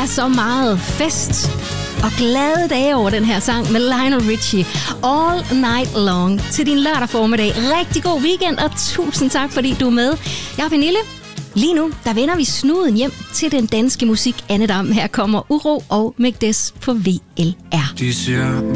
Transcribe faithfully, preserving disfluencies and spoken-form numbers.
så meget fest og glade dage over den her sang med Lionel Richie. All Night Long til din lørdag formiddag. Rigtig god weekend, og tusind tak, fordi du er med. Jeg er Pernille. Lige nu, der vender vi snuden hjem til den danske musik andedam. Her kommer Uro og Magdes på V L R. De siger,